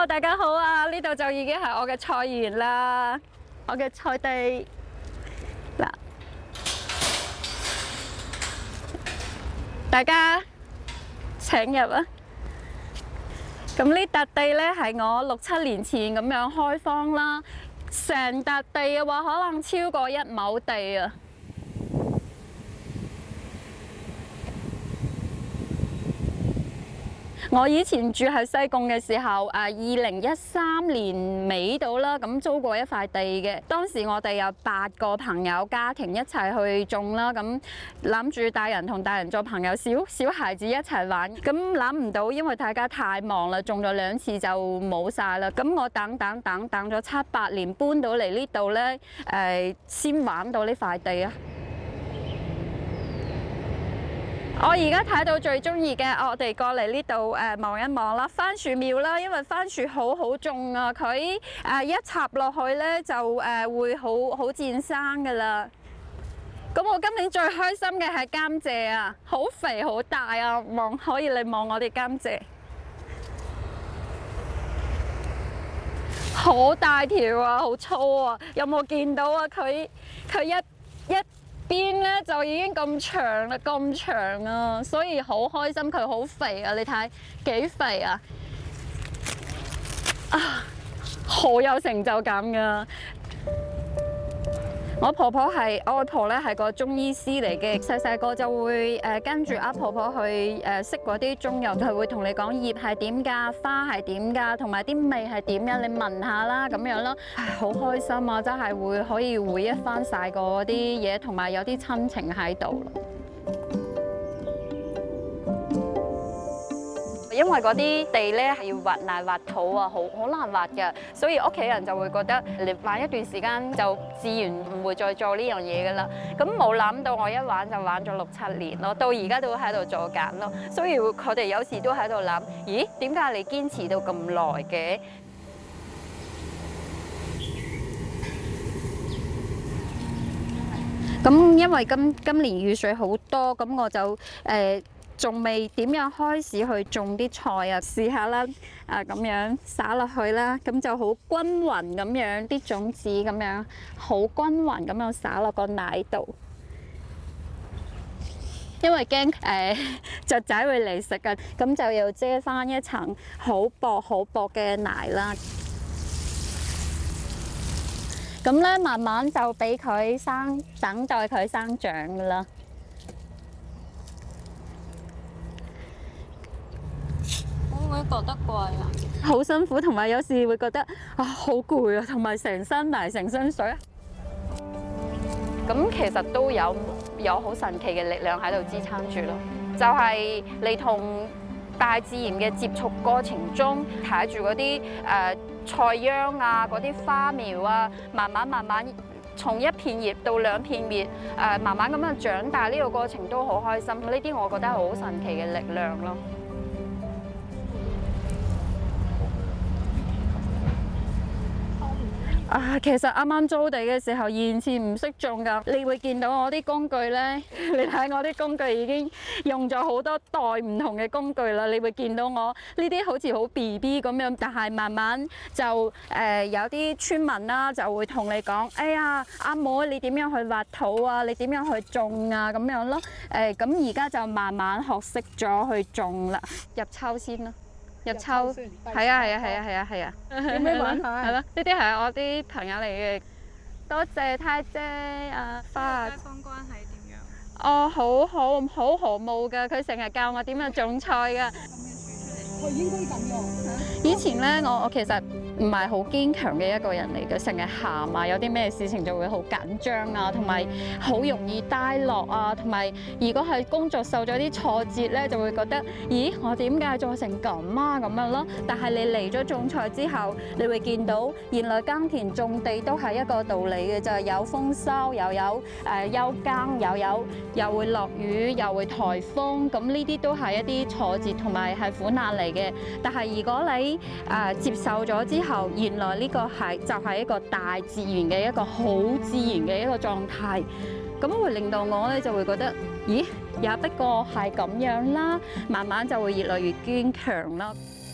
Hello， 大家好啊！呢度就已經係我嘅菜園啦，我嘅菜地嗱，大家請入啊！咁呢笪地咧係我6、7年前咁樣開荒啦，成笪地嘅話可能超過1畝地啊！我以前住喺西貢嘅時候，2013年尾到啦，咁租過一塊地嘅。當時我哋有8個朋友家庭一齊去種啦，咁諗住大人同大人做朋友，小孩子一齊玩。咁諗唔到，因為大家太忙啦，種咗2次就冇晒啦。咁我等咗7、8年，搬到嚟呢度咧，先玩到呢塊地啊！我而家睇到最中意嘅，我哋過嚟呢度望一望啦，番薯苗啦，因為番薯好好種啊，佢一插落去咧就會好漸生噶啦。咁我今年最開心嘅係甘蔗啊，好肥好大啊，可以嚟望我哋甘蔗，好大條啊，好粗啊，有冇見到啊？佢一邊咧就已經咁長啦，咁長啊，所以好開心。佢好肥啊，你睇幾肥啊！好有成就感噶。我婆婆係我外婆咧，係個中醫師嚟嘅，細個就會跟住阿婆婆去識嗰啲中藥，佢會同你講葉係點㗎，花係點㗎，同埋啲味係點樣，你聞下啦咁樣咯。好開心啊！真係可以回憶翻晒嗰啲嘢，同埋有啲親情喺度咯。因為嗰啲地咧係要挖泥挖土啊，好難挖嘅，所以屋企人就會覺得你玩一段時間就自然唔會再做呢樣嘢噶啦。咁冇諗到我一玩就玩咗6、7年咯，到而家都喺度做緊咯。所以佢哋有時都喺度諗：咦，點解你堅持到咁耐嘅？咁因為今年雨水好多，咁我就仲未點樣開始去種啲菜啊，試下啦，咁樣灑落去啦，咁就好均勻咁樣啲種子咁樣好均勻咁樣灑落個泥度，因為驚雀仔會嚟食啊，咁就要遮翻一層好薄嘅泥啦。咁咧慢慢就俾佢生，等待佢生長噶啦。會覺得怪啊，好辛苦，同埋有時會覺得好攰啊，同埋成身泥成身水。咁其實都有好神奇嘅力量喺度支撐住咯，就係你同大自然嘅接觸過程中，睇住嗰啲菜秧啊，嗰啲花苗啊，慢慢從1片葉到2片葉，慢慢咁樣長大，呢個過程都好開心。呢啲我覺得係好神奇嘅力量咯。其實啱啱租地嘅時候，完全唔識種㗎。你會見到我啲工具咧，你睇我啲工具已經用咗好多代唔同嘅工具啦。你會見到我呢啲好似好 BB 咁樣，但係慢慢就有啲村民啦就會同你講：哎呀，阿妹你點樣去挖土啊？你點樣去種啊？咁樣咯。咁而家就慢慢學識咗去種啦。入秋先啦。入秋，係啊！ 有咩玩下？ 係咯，呢啲係我啲朋友嚟嘅。多謝太姐花。 街坊關係點樣？ 哦，好和睦㗎，佢成日教我點樣種菜㗎。 我應該咁用。 以前咧，我其實唔係好堅強嘅一個人嚟嘅，成日喊啊，有啲咩事情就會好緊張啊，同埋好容易低落啊，同埋如果係工作受咗啲挫折咧，就會覺得，咦，我點解做成咁啊咁樣咯。但係你嚟咗種菜之後，你會見到原來耕田種地都係一個道理嘅，就係有豐收，又有休耕，又會落雨，又會颱風，咁呢啲都係一啲挫折同埋係苦難嚟嘅。但係如果你接受咗之後，原來呢個就係一個大自然嘅一個好自然嘅一個狀態，咁會令到我咧就會覺得，咦，也不過係咁樣啦，慢慢就會越來越堅強啦。